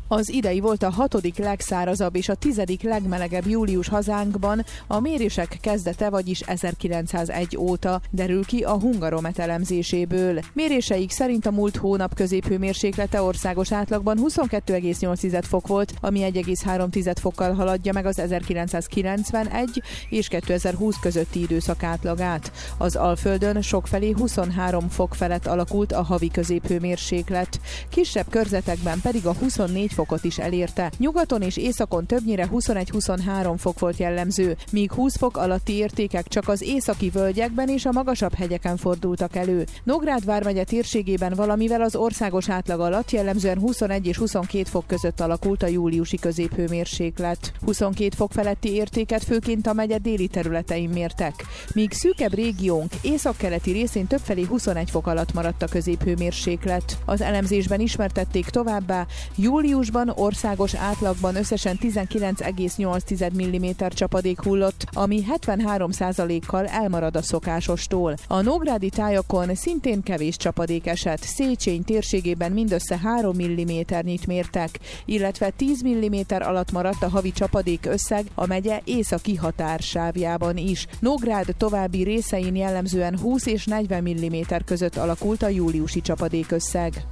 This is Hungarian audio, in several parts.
Az idei volt a 6. legszárazabb és a 10. legmelegebb július hazánkban a mérések kezdete, vagyis 1901 óta, derül ki a Hungaromet elemzéséből. Méréseik szerint a múlt hónap középhőmérséklete országos átlagban 22,8 fok volt, ami 1,3 fokkal haladja meg az 1991 és 2020 közötti időszak átlagát. Az Alföldön sokfelé 23 fok felett alakult a havi középhőmérséklet, kisebb körzetekben pedig a 24 fokot is elérte. Nyugaton és északon többnyire 21-23 fok volt jellemző, míg 20 fok alatti értékek csak az északi völgyekben és a magasabb hegyeken fordultak elő. Nógrád vármegye térségében valamivel az országos átlag alatt jellemzően 21 és 22 fok között alakult a júliusi középhőmérséklet. 22 fok feletti értéket főként a megye déli területein mértek, míg szűkebb régiónk északkeleti részén többfelé 21 fok alatt maradt a középhőmérséklet. Az elemzésben ismertették továbbá, júliusban országos átlagban összesen 19,8 mm csapadék hullott, ami 73%-kal elmarad a szokásostól. A nógrádi tájakon szintén kevés csapadék esett, Széchenyi térségében mindössze 3 mm-nyit mértek, illetve 10 mm alatt maradt a havi csapadék összeg a megye északi határsávjában is. Nógrád további részein jellemzően 20 és 40 mm között alakult a júliusi csapadékösszeg.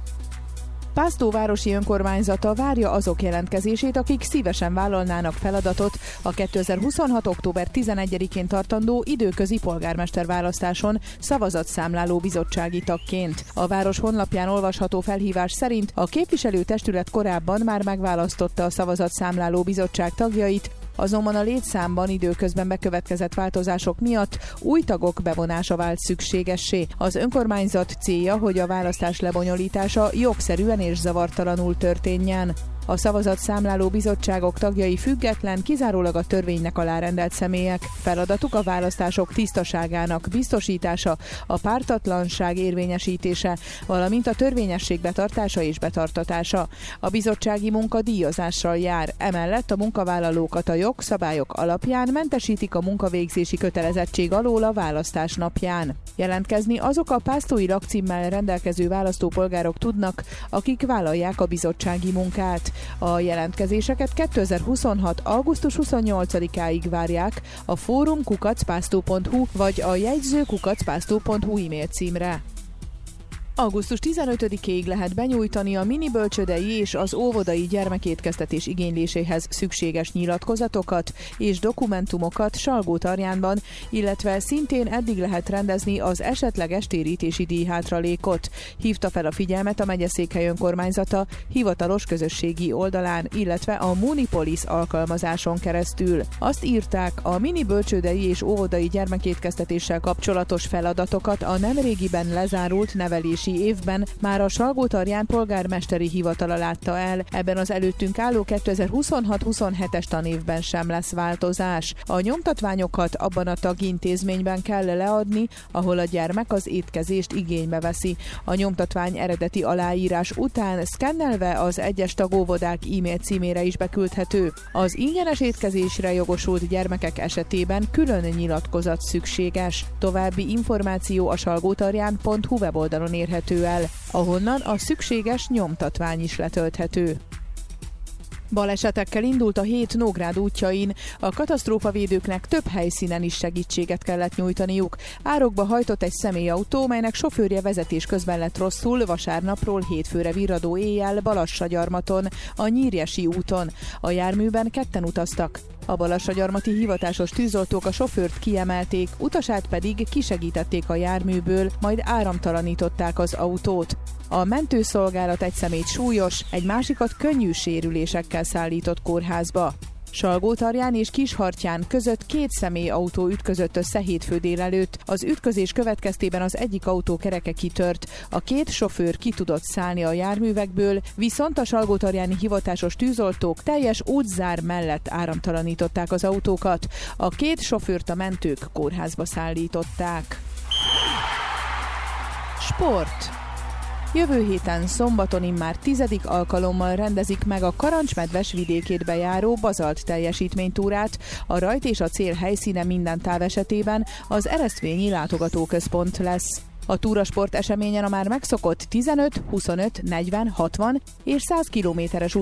Pásztó városi önkormányzata várja azok jelentkezését, akik szívesen vállalnának feladatot a 2026. október 11-én tartandó időközi polgármesterválasztáson szavazatszámláló bizottsági tagként. A város honlapján olvasható felhívás szerint a képviselőtestület korábban már megválasztotta a szavazatszámláló bizottság tagjait, azonban a létszámban időközben bekövetkezett változások miatt új tagok bevonása vált szükségessé. Az önkormányzat célja, hogy a választás lebonyolítása jogszerűen és zavartalanul történjen. A szavazatszámláló bizottságok tagjai független, kizárólag a törvénynek alárendelt személyek. Feladatuk a választások tisztaságának biztosítása, a pártatlanság érvényesítése, valamint a törvényesség betartása és betartatása. A bizottsági munka díjazással jár, emellett a munkavállalókat a jogszabályok alapján mentesítik a munkavégzési kötelezettség alól a választás napján. Jelentkezni azok a pásztói lakcímmel rendelkező választópolgárok tudnak, akik vállalják a bizottsági munkát. A jelentkezéseket 2026. augusztus 28-áig várják a fórum@pásztó.hu vagy a jegyző@pásztó.hu e-mail címre. Augusztus 15-ig lehet benyújtani a mini bölcsődei és az óvodai gyermekétkeztetés igényléséhez szükséges nyilatkozatokat és dokumentumokat Salgótarjánban, illetve szintén eddig lehet rendezni az esetleges térítési díjhátralékot. Hívta fel a figyelmet a megyeszékhely önkormányzata hivatalos közösségi oldalán, illetve a Munipolis alkalmazáson keresztül. Azt írták, a mini bölcsődei és óvodai gyermekétkeztetéssel kapcsolatos feladatokat a nemrégiben lezárult nevelési évben már a Salgótarján polgármesteri hivatala látta el. Ebben az előttünk álló 2026-27-es tanévben sem lesz változás. A nyomtatványokat abban a tagintézményben kell leadni, ahol a gyermek az étkezést igénybe veszi. A nyomtatvány eredeti aláírás után szkennelve az egyes tagóvodák e-mail címére is beküldhető. Az ingyenes étkezésre jogosult gyermekek esetében külön nyilatkozat szükséges. További információ a salgótarján.hu weboldalon érhető el, ahonnan a szükséges nyomtatvány is letölthető. Balesetekkel indult a hét Nógrád útjain. A katasztrófavédőknek több helyszínen is segítséget kellett nyújtaniuk. Árokba hajtott egy személyautó, melynek sofőrje vezetés közben lett rosszul vasárnapról hétfőre virradó éjjel Balassagyarmaton, a Nyírjesi úton. A járműben ketten utaztak. A balassagyarmati hivatásos tűzoltók a sofőrt kiemelték, utasát pedig kisegítették a járműből, majd áramtalanították az autót. A mentőszolgálat egy személyt súlyos, egy másikat könnyű sérülésekkel szállított kórházba. Salgótarján és Kishartyán között 2 személyautó ütközött össze hétfő délelőtt. Az ütközés következtében az egyik autó kereke kitört. A 2 sofőr ki tudott szállni a járművekből, viszont a salgótarjáni hivatásos tűzoltók teljes útzár mellett áramtalanították az autókat. A 2 sofőrt a mentők kórházba szállították. Sport. Jövő héten szombaton immár 10. alkalommal rendezik meg a Karancsmedves vidékét bejáró bazalt teljesítménytúrát. A rajt és a cél helyszíne minden táv esetében az Eresztvényi Látogatóközpont lesz. A túrasport eseményen a már megszokott 15, 25, 40, 60 és 100 kilométeres